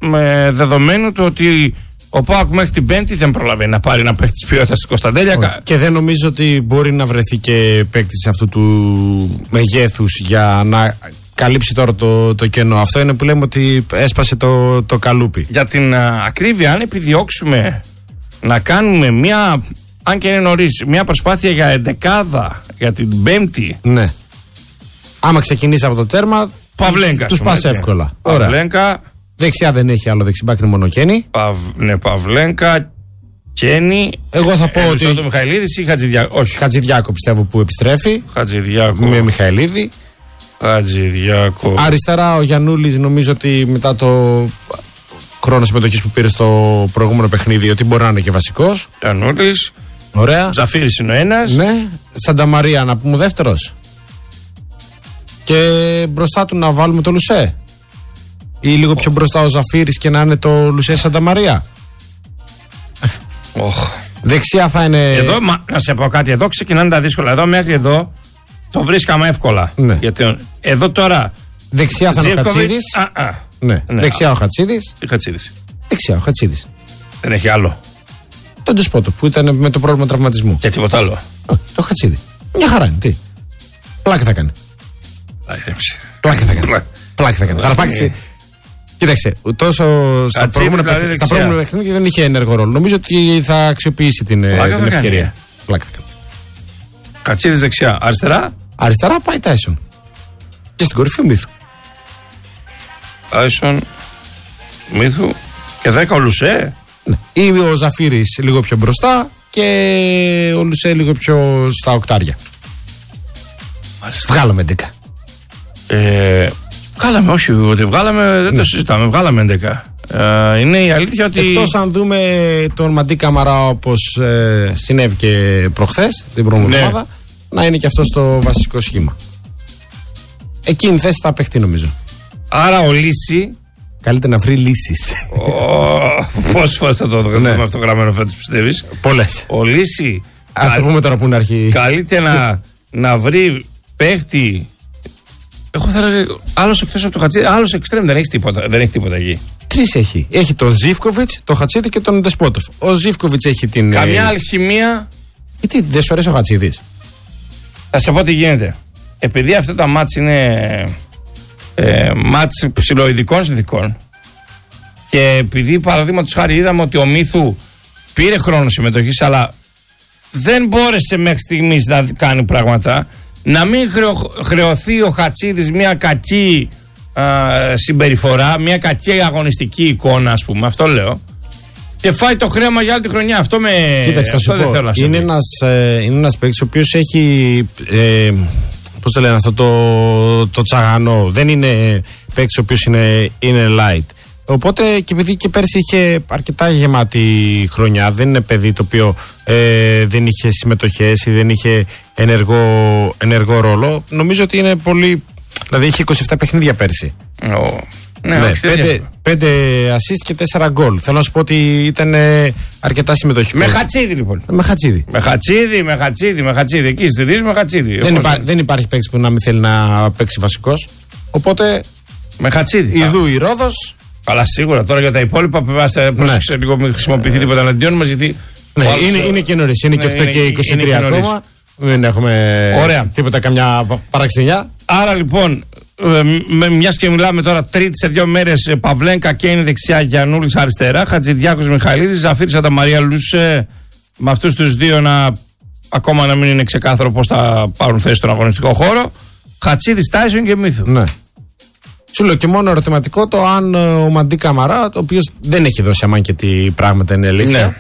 με δεδομένου το ότι ο ΠΑΟΚ μέχρι την Πέμπτη δεν προλαβαίνει να πάρει ένα παίκτη της ποιότητας στην Κωνσταντέλια. Και δεν νομίζω ότι μπορεί να βρεθεί και παίκτης αυτού του μεγέθους για να καλύψει τώρα το κενό. Αυτό είναι που λέμε ότι έσπασε το καλούπι. Για την ακρίβεια, αν επιδιώξουμε να κάνουμε μια, αν και είναι νωρίς, μια προσπάθεια για εντεκάδα για την Πέμπτη. Ναι. Άμα ξεκινήσει από το τέρμα, Παυλένκα. Τους πας εύκολα. Παυλένκα. Δεξιά δεν έχει άλλο δεξιμπάκ, είναι μόνο Κένι. Ναι, Παυλένκα, Κένι. Εγώ θα πω ότι. Μιχαηλίδης ή Χατζηδιάκο. Όχι. Χατζηδιάκο πιστεύω που επιστρέφει. Χατζηδιάκο. Με Μιχαηλίδη. Χατζηδιάκο. Αριστερά ο Γιαννούλης, νομίζω ότι μετά το χρόνο συμμετοχής που πήρε στο προηγούμενο παιχνίδι, ότι μπορεί να είναι και βασικός. Γιαννούλης. Ωραία. Ζαφύρης είναι ο ένας. Ναι. Σανταμαρία να πούμε δεύτερος. Και μπροστά του να βάλουμε το Λουσέ. Ή λίγο πιο μπροστά ο Ζαφύρης και να είναι το Λουσέ Σανταμαρία. Δεξιά θα είναι. Εδώ, να σε πω κάτι, εδώ ξεκινάνε τα δύσκολα. Εδώ μέχρι εδώ το βρίσκαμε εύκολα. Ναι. Γιατί εδώ τώρα. Δεξιά θα είναι ο Χατσίδης. Ναι. Δεξιά ο Χατσίδης. Δεξιά ο Χατσίδης. Δεν έχει άλλο. Τον Ντεσπότο που ήταν με το πρόβλημα τραυματισμού. Και τίποτα άλλο. Το Χατσίδη. Μια χαρά είναι. Τι. Πλάκα θα κάνει. Πλάκα θα κάνει. Χαραπάξει. Κοίταξε, τόσο στα προηγούμενα παιχνίδια δεν είχε ενεργό ρόλο. Νομίζω ότι θα αξιοποιήσει την ευκαιρία. Πλάκα θα κάνει. Κατσίδης δεξιά. Αριστερά. Αριστερά πάει Τάισον. Και στην κορυφή ο Μύθου. Τάισον, Μύθου και 10 ο Λουσέ. Ναι. Ή ο Ζαφύρης λίγο πιο μπροστά και ο Λουσέ λίγο πιο στα οκτάρια. Βγάλαμε 11. Βγάλαμε, όχι ότι βγάλαμε, δεν το συζητάμε, βγάλαμε 11. Είναι η αλήθεια ότι. Εκτός αν δούμε τον Μαντί Καμαρά όπως συνέβη και προχθές, την προηγούμενη εβδομάδα, να είναι και αυτό στο βασικό σχήμα. Εκείνη θέση θα παιχτεί νομίζω. Άρα ο Λύση. Καλύτερα να βρει λύσεις. Πόσες φορές θα το δούμε αυτό γραμμένο φέτος, πιστεύεις? Πολλές. Ο Λύση. Ας το πούμε τώρα που είναι αρχή. Καλύτερα να βρει παίχτη. Εγώ θα έλεγα άλλος εκτός από το Χατσίδη, άλλος εξτρέμ, δεν έχει τίποτα εκεί. Τρεις έχει. Έχει τον Ζίβκοβιτς, τον Χατσίδη και τον Ντεσπότοφ. Ο Ζίβκοβιτς έχει την. Καμιά αλχημία. Γιατί δεν σου αρέσει ο Χατσίδης? Θα σε πω τι γίνεται. Επειδή αυτά τα μάτς είναι μάτς ψιλοειδικών συνθηκών και επειδή παραδείγματος χάρη είδαμε ότι ο Μύθου πήρε χρόνο συμμετοχής αλλά δεν μπόρεσε μέχρι στιγμής να κάνει πράγματα, να μην χρεωθεί ο Χατσίδης μια κακή συμπεριφορά, μια κακή αγωνιστική εικόνα, ας πούμε, αυτό λέω, και φάει το χρέωμα για άλλη τη χρονιά. Αυτό με. Κοίταξε, θα σου πω. Είναι ένας παίκτης ο οποίος έχει. Πώς το λένε αυτό, το τσαγανό. Δεν είναι παίκτης ο οποίος είναι light. Οπότε και επειδή και πέρσι είχε αρκετά γεμάτη χρονιά, δεν είναι παιδί το οποίο δεν είχε συμμετοχές ή δεν είχε ενεργό ρόλο. Νομίζω ότι είναι πολύ. Δηλαδή είχε 27 παιχνίδια πέρσι. Ναι, 5 assist και 4 γκολ. Θέλω να σου πω ότι ήταν αρκετά συμμετοχικό. Με Χατσίδη λοιπόν. Με Χατσίδη. Εκεί στηρίζουμε Χατσίδη. Δεν υπάρχει παίκτης που να μην θέλει να παίξει βασικός. Οπότε. Με Χατσίδη. Ιδού η Ρόδος. Αλλά σίγουρα τώρα για τα υπόλοιπα πρόσεξε λίγο, μην χρησιμοποιηθεί τίποτα εναντίον μας, γιατί. Ναι, είναι και νωρίς. Είναι και 8 και 23 ακόμα. Δεν έχουμε τίποτα, καμιά παραξενιά. Άρα λοιπόν, μιας και μιλάμε τώρα τρίτη σε 2 μέρες, Παυλένκα και είναι δεξιά, Γιαννούλης αριστερά, Χατζηδιάκος Μιχαηλίδης, Ζαφύρης Σανταμαρία, Λουσέ, με αυτούς τους δύο ακόμα να μην είναι ξεκάθαρο πώς θα πάρουν θέση στον αγωνιστικό χώρο. Χατσίδης, Τάισον και Μύθου. Ναι. Σου λέω και μόνο ερωτηματικό το αν ο Μαντί Καμαρά, ο οποίος δεν έχει δώσει αμάν και τι πράγματα είναι αλήθεια,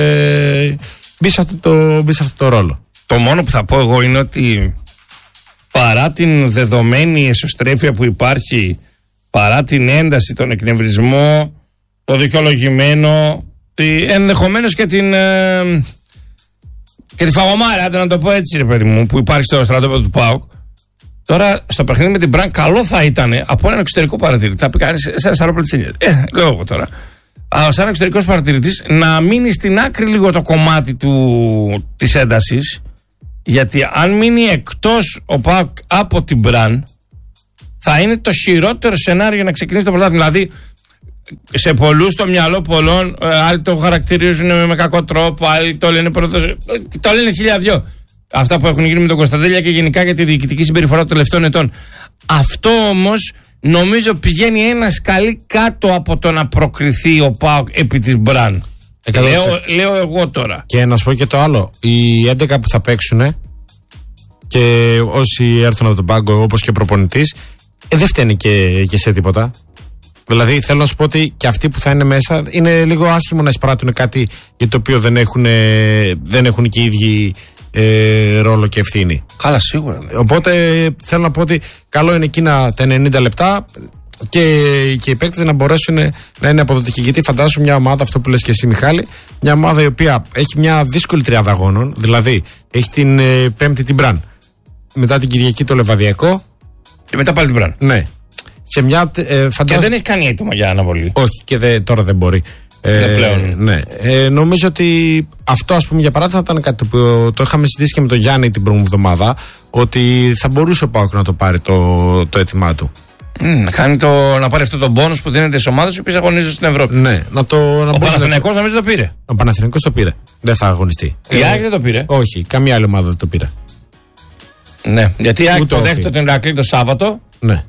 μπει σε αυτό το ρόλο. Το μόνο που θα πω εγώ είναι ότι παρά την δεδομένη εσωστρέφεια που υπάρχει, παρά την ένταση, τον εκνευρισμό, το δικαιολογημένο, ενδεχομένως και τη φαγωμάρα, να το πω έτσι ρε παιδί μου, που υπάρχει στο στρατόπεδο του ΠΑΟΚ, τώρα στο παιχνίδι με την Μπραν καλό θα ήταν από έναν εξωτερικό παρατηρητή. Θα πει κανείς σε ένα σαρόπλο της Ελιάς. Λέω εγώ τώρα. Αλλά σαν εξωτερικός παρατηρητής να μείνει στην άκρη λίγο το κομμάτι της έντασης. Γιατί αν μείνει εκτός ο ΠΑΟΚ από την Μπραν, θα είναι το χειρότερο σενάριο για να ξεκινήσει το πρωτάθλημα. Δηλαδή, σε πολλούς το μυαλό πολλών, άλλοι το χαρακτηρίζουν με κακό τρόπο, άλλοι το λένε το λένε χιλιαδιό. Αυτά που έχουν γίνει με τον Κωνσταντέλια και γενικά για τη διοικητική συμπεριφορά των τελευταίων ετών. Αυτό όμως νομίζω πηγαίνει ένα σκαλί κάτω από το να προκριθεί ο ΠΑΟΚ επί της Μπραν. Λέω εγώ τώρα. Και να σου πω και το άλλο. Οι 11 που θα παίξουν και όσοι έρθουν από τον πάγκο, όπως και ο προπονητής, δεν φταίνει και σε τίποτα. Δηλαδή θέλω να σου πω ότι και αυτοί που θα είναι μέσα είναι λίγο άσχημο να εισπράττουν κάτι για το οποίο δεν έχουν και οι ίδιοι ρόλο και ευθύνη. Καλά, σίγουρα. Ναι. Οπότε θέλω να πω ότι καλό είναι εκείνα τα 90 λεπτά και οι παίκτες να μπορέσουν να είναι αποδοτικοί. Γιατί φαντάσου μια ομάδα, αυτό που λες και εσύ Μιχάλη, μια ομάδα η οποία έχει μια δύσκολη τριάδα αγώνων, δηλαδή έχει την Πέμπτη την Μπραν, μετά την Κυριακή το Λεβαδιακό και μετά πάλι την Μπραν. Ναι. Σε μια, και δεν έχει κάνει έτοιμο για αναβολή. Όχι, και τώρα δεν μπορεί. Πλέον. Ναι. Νομίζω ότι αυτό, ας πούμε, για παράδειγμα, ήταν κάτι που το είχαμε συζητήσει και με τον Γιάννη την προηγούμενη εβδομάδα, ότι θα μπορούσε ο ΠΑΟΚ να το πάρει το αίτημά του. Να πάρει αυτό το μπόνους που δίνεται στις ομάδες οι οποίες αγωνίζονται στην Ευρώπη. Ναι, ο Παναθηναϊκός νομίζω το πήρε. Ο Παναθηναϊκός το πήρε. Δεν θα αγωνιστεί. Η ΑΕΚ δεν το πήρε. Όχι, καμία άλλη ομάδα δεν το πήρε. Ναι, γιατί η ΑΕΚ το δέχεται τον Ηρακλή το Σάββατο. Ναι.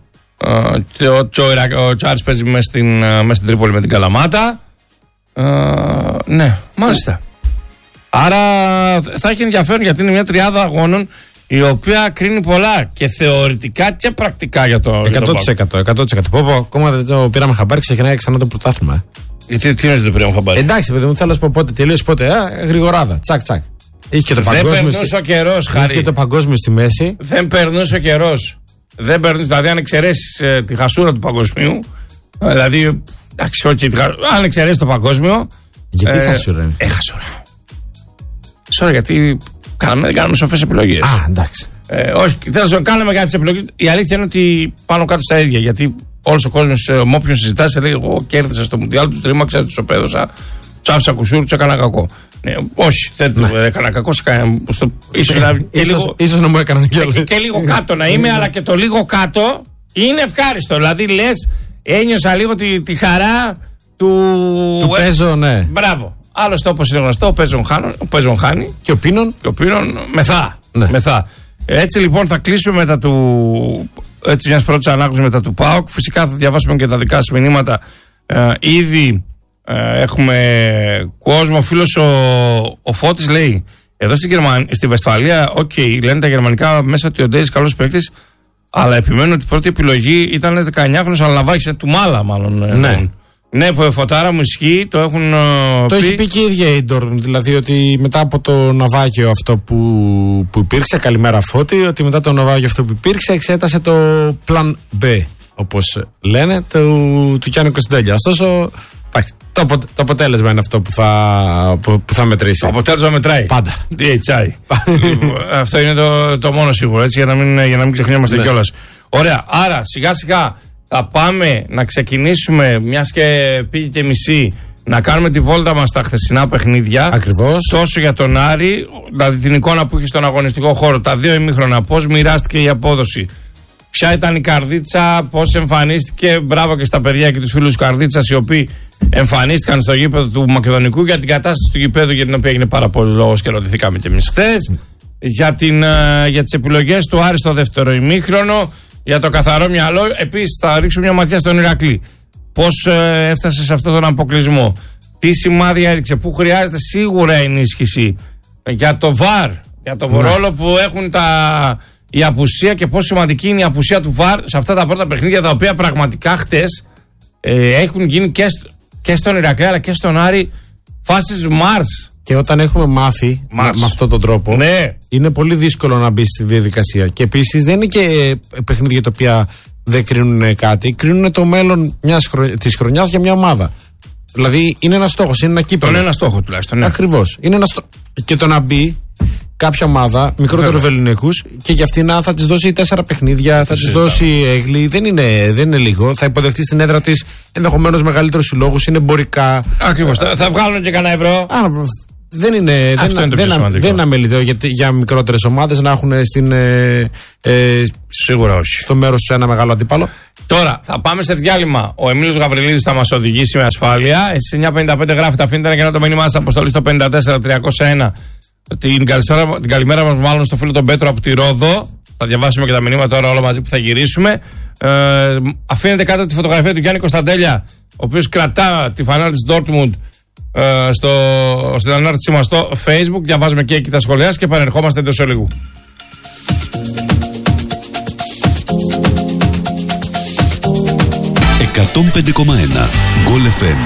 Ο Τσάρς παίζει μέσα στην Τρίπολη με την Καλαμάτα. Ναι, μάλιστα. Άρα θα έχει ενδιαφέρον, γιατί είναι μια τριάδα αγώνων η οποία κρίνει πολλά και θεωρητικά και πρακτικά για το 100%. Πω, ακόμα δεν το πήραμε χαμπάρι, ξεκινάει ξανά το πρωτάθλημα. Γιατί τι είναι δεν το πήραμε χαμπάρι? Εντάξει, παιδί μου, θέλω να σου πω πότε τελείωσε, πότε. Γρηγοράδα, τσακ. Είχε και το παγκόσμιο. Δεν περνούσε ο καιρός, Χάρη. Είχε το παγκόσμιο στη μέση. Δεν περνούσε ο καιρός. Δεν περνούσε, δηλαδή αν εξαιρέσεις τη χασούρα του παγκοσμίου. Δηλαδή, εντάξει, αν εξαιρέσεις το παγκόσμιο. Γιατί χασούρα είναι? Χασούρα. Χασούρα, γιατί δεν κάνουμε σοφές επιλογές. Α, εντάξει. Όχι, θέλω να κάνουμε κάποιες επιλογές. Η αλήθεια είναι ότι πάνω κάτω στα ίδια. Γιατί όλος ο κόσμος, με όποιον συζητάς, λέει: εγώ κέρδισα στο Μουντιάλ, του τρίμαξα, του σοπέδωσα, του άφησα κουσούρ, του έκανα κακό. Ναι, όχι, δεν του έκανα κακό. Ίσως να μου έκαναν και λίγο κάτω να είμαι, αλλά και το λίγο κάτω είναι ευχάριστο. Δηλαδή λες, ένιωσα λίγο τη χαρά του παίζω, ναι. Μπράβο. Άλλωστε, όπως είναι γνωστό, ο παίζον χάνει. Και ο πίνον μεθά. Ναι. Μεθά. Έτσι λοιπόν θα κλείσουμε μετά μιας πρώτης ανάγνωσης μετά του ΠΑΟΚ. Φυσικά θα διαβάσουμε και τα δικά σας μηνύματα. Ήδη έχουμε κόσμο. Ο φίλος ο Φώτης λέει: εδώ στη Βεσφαλία, λένε τα γερμανικά μέσα ότι ο Ντέις καλός παίκτης, αλλά επιμένουν ότι η πρώτη επιλογή ήταν ένας 19χρονος, αλλά να βάγισε του Μάλα, μάλλον. Ναι. Ναι, φωτάρα μου ισχύει, το έχουν το έχει πει και η ίδια η Ντόρτμουντ, δηλαδή ότι μετά από το ναυάγιο αυτό που υπήρξε, καλημέρα Φώτη, ότι μετά το ναυάγιο αυτό που υπήρξε εξέτασε το Plan B, όπως λένε, του Γιάννη Κωνσταντέλια. Ωστόσο, το αποτέλεσμα είναι αυτό που θα μετρήσει. Το αποτέλεσμα μετράει. Πάντα. DHI. Αυτό είναι το μόνο σίγουρο, έτσι, για να μην ξεχνιόμαστε κιόλας. Ωραία, άρα σιγά σιγά θα πάμε να ξεκινήσουμε, μιας και πήγε και μισή, να κάνουμε τη βόλτα μας στα χθεσινά παιχνίδια. Ακριβώς. Τόσο για τον Άρη, δηλαδή την εικόνα που είχε στον αγωνιστικό χώρο, τα δύο ημίχρονα, πώς μοιράστηκε η απόδοση, ποια ήταν η Καρδίτσα, πώς εμφανίστηκε. Μπράβο και στα παιδιά και τους φίλους της Καρδίτσας, οι οποίοι εμφανίστηκαν στο γήπεδο του Μακεδονικού, για την κατάσταση του γήπεδου, για την οποία έγινε πάρα πολύ λόγος και ρωτηθήκαμε και εμείς χθες. Για τις επιλογές του Άρη στο δεύτερο ημίχρονο. Για το καθαρό μυαλό, επίσης θα ρίξουμε μια ματιά στον Ηρακλή. Πώς έφτασε σε αυτόν τον αποκλεισμό, τι σημάδια έδειξε, πού χρειάζεται σίγουρα ενίσχυση. Για το ΒΑΡ, για τον ρόλο που έχουν η απουσία και πόσο σημαντική είναι η απουσία του ΒΑΡ σε αυτά τα πρώτα παιχνίδια, τα οποία πραγματικά χτες έχουν γίνει και στον Ηρακλή αλλά και στον Άρη φάσεις Μάρς. Και όταν έχουμε μάθει με αυτόν τον τρόπο, ναι, είναι πολύ δύσκολο να μπει στη διαδικασία. Και επίσης δεν είναι και παιχνίδια τα οποία δεν κρίνουν κάτι, κρίνουν το μέλλον της χρονιάς για μια ομάδα. Δηλαδή είναι ένας στόχος, είναι ένα κύπελλο. Είναι ένα στόχο τουλάχιστον. Ναι. Ακριβώς. Και το να μπει κάποια ομάδα, μικρότερου ελληνικούς, και για αυτήν θα της δώσει 4 παιχνίδια, θα της δώσει έγκλη. Δεν είναι λίγο. Θα υποδεχτεί στην έδρα της ενδεχομένως μεγαλύτερους συλλόγους, είναι εμπορικά. Ακριβώς. Θα βγάλουν και κανένα ευρώ. Δεν είναι αμεληταίο για μικρότερες ομάδες να έχουν σίγουρα όχι. Στο μέρος του ένα μεγάλο αντίπαλο. Τώρα θα πάμε σε διάλειμμα. Ο Εμίλιος Γαβριλίδης θα μας οδηγήσει με ασφάλεια. Εσείς 9.55 γράφετε, αφήνετε και να το μήνυμά σας αποστολή στο 54301. Την καλημέρα μας μάλλον στο φίλο τον Πέτρο από τη Ρόδο. Θα διαβάσουμε και τα μηνύματα τώρα όλα μαζί που θα γυρίσουμε. Αφήνετε κάτω τη φωτογραφία του Γιάννη Κωνσταντέλια, ο οποίος κρατά τη φανέλα της Dortmund στην ανάρτησή μας στο Facebook. Διαβάζουμε και εκεί τα σχολεία και επανερχόμαστε εντός ολίγου. Goal FM.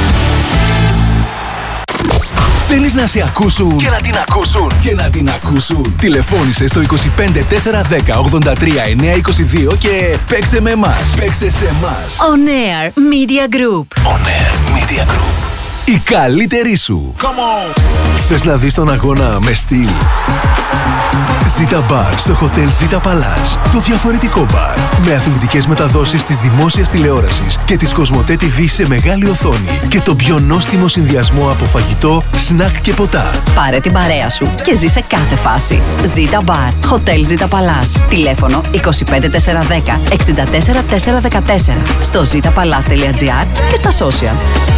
Θέλεις να σε ακούσουν και να την ακούσουν και να την ακούσουν? Τηλεφώνησε στο 25410 83 922 και παίξε με εμάς. Παίξε σε εμάς. On Air Media Group. On Air Media Group. Η καλύτερη σου. Come on. Θες να δεις τον αγώνα με στυλ? Zita Bar στο Hotel Zita Palace. Το διαφορετικό μπαρ. Με αθλητικές μεταδόσεις της δημόσιας τηλεόρασης και της Κοσμοτέ TV σε μεγάλη οθόνη. Και το πιο νόστιμο συνδυασμό από φαγητό, σνακ και ποτά. Πάρε την παρέα σου και ζήσε κάθε φάση. Zita Bar. Hotel Zita Palace. Τηλέφωνο 25410 64414. Στο zitapalace.gr και στα social.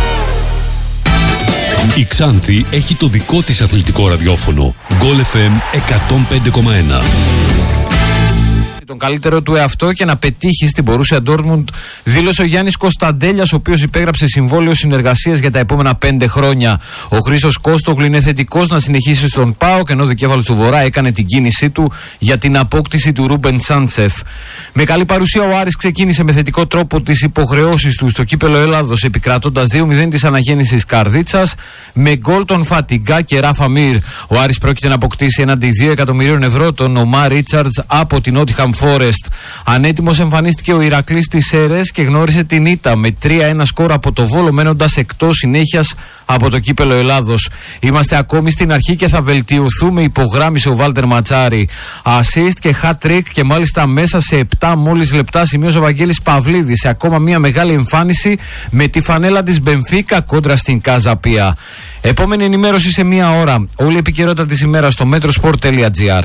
Η Ξάνθη έχει το δικό της αθλητικό ραδιόφωνο. Goal FM 105,1. Τον καλύτερο του εαυτό και να πετύχει στην Μπορούσια Ντόρτμουντ, δήλωσε ο Γιάννης Κωνσταντέλιας, ο οποίος υπέγραψε συμβόλαιο συνεργασίας για τα επόμενα 5 χρόνια. Ο Χρήστος Κόστογλου είναι θετικός να συνεχίσει στον ΠΑΟΚ, ενώ ο δικέφαλος του Βορρά έκανε την κίνησή του για την απόκτηση του Ρούμπεν Σάντσεφ. Με καλή παρουσία, ο Άρης ξεκίνησε με θετικό τρόπο τις υποχρεώσεις του στο κύπελο Ελλάδος, επικρατώντας 2-0 της αναγέννησης Καρδίτσας, με γκολ τον Φατιγκά και Ράφα Μίρ. Ο Άρης πρόκειται να αποκτήσει έναντι 2 εκατομμυρίων ευρώ τον Ομάρ Ρίτσαρτς από την Νότιχαμ Φόρεστ. Ανέτοιμος εμφανίστηκε ο Ηρακλής της Σέρες και γνώρισε την ήττα με 3-1 σκορ από το Βόλο, μένοντας εκτός συνέχειας από το κύπελο Ελλάδος. Είμαστε ακόμη στην αρχή και θα βελτιωθούμε, υπογράμμισε ο Βάλτερ Ματσάρη. Assist και hat-trick και μάλιστα μέσα σε 7 μόλις λεπτά σημείωσε ο Βαγγέλης Παυλίδης σε ακόμα μια μεγάλη εμφάνιση με τη φανέλα της Μπενφίκα κόντρα στην Καζαπία. Επόμενη ενημέρωση σε μία ώρα. Όλη η επικαιρότητα της ημέρας στο metrosport.gr.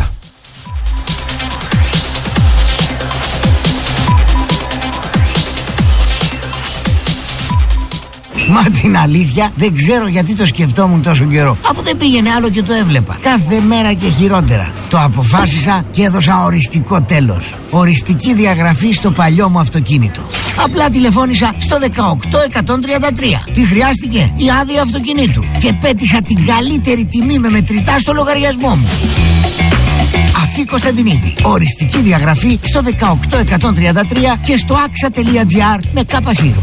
Μα την αλήθεια δεν ξέρω γιατί το σκεφτόμουν τόσο καιρό, αφού δεν πήγαινε άλλο και το έβλεπα κάθε μέρα και χειρότερα. Το αποφάσισα και έδωσα οριστικό τέλος. Οριστική διαγραφή στο παλιό μου αυτοκίνητο. Απλά τηλεφώνησα στο 18133. Τι χρειάστηκε? Η άδεια αυτοκινήτου. Και πέτυχα την καλύτερη τιμή με μετρητά στο λογαριασμό μου. Αφή Κωνσταντινίδη. Οριστική διαγραφή στο 18133 και στο axa.gr με ΚΣ.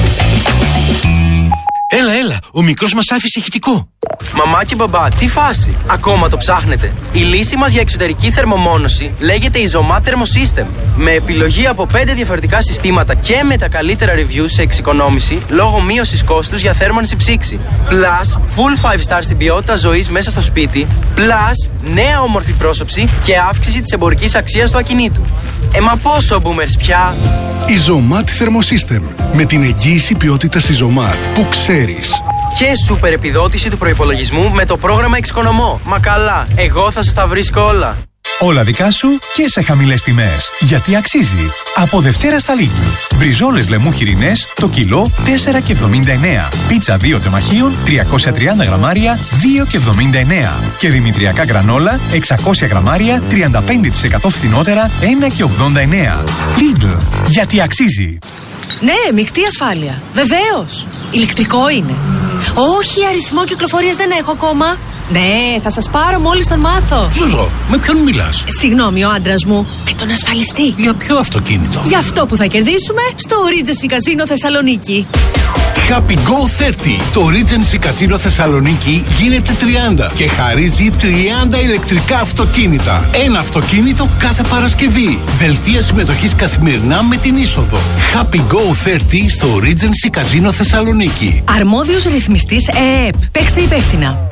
Έλα, ο μικρός μας άφησε ηχητικό. Μαμά και μπαμπά, τι φάση? Ακόμα το ψάχνετε? Η λύση μας για εξωτερική θερμομόνωση λέγεται Isomat Thermosystem. Με επιλογή από 5 διαφορετικά συστήματα και με τα καλύτερα reviews σε εξοικονόμηση λόγω μείωσης κόστους για θέρμανση ψήξη. Plus, full 5 star στην ποιότητα ζωής μέσα στο σπίτι. Plus, νέα όμορφη πρόσωψη και αύξηση της εμπορικής αξίας του ακινήτου. Μα πόσο boomers πια? Isomat Thermosystem. Με την εγγύηση ποιότητας Isomat που ξέρεις. Και σούπερ επιδότηση του προϋπολογισμού με το πρόγραμμα Εξοικονομώ. Μα καλά, εγώ θα σας τα βρίσκω όλα. Όλα δικά σου και σε χαμηλές τιμές. Γιατί αξίζει. Από Δευτέρα στα Λίγη. Μπριζόλες λεμού χοιρινές το κιλό 4,79. Πίτσα 2 τεμαχίων 330 γραμμάρια 2,79. Και δημητριακά γκρανόλα 600 γραμμάρια 35% φθηνότερα 1,89. Lidl. Γιατί αξίζει. Ναι, μεικτή ασφάλεια. Βεβαίως. Ηλεκτρικό είναι. Όχι, αριθμό κυκλοφορίας δεν έχω ακόμα. Ναι, θα σας πάρω μόλις τον μάθω. Ζουζό, με ποιον μιλάς? Συγγνώμη, ο άντρας μου. Με τον ασφαλιστή. Για ποιο αυτοκίνητο? Για αυτό που θα κερδίσουμε στο Regency Casino Θεσσαλονίκη. Happy Go 30. Το Regency Casino Θεσσαλονίκη γίνεται 30 και χαρίζει 30 ηλεκτρικά αυτοκίνητα. Ένα αυτοκίνητο κάθε Παρασκευή. Δελτία συμμετοχής καθημερινά με την είσοδο. Happy Go 30 στο Regency Casino Θεσσαλονίκη. Αρμόδιος ρυθμιστής ΕΕΠ. Παίξτε υπεύθυνα.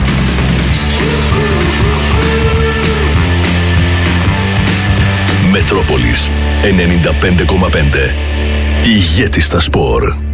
Μετρόπολης 95,5. Ηγέτη στα σπορ.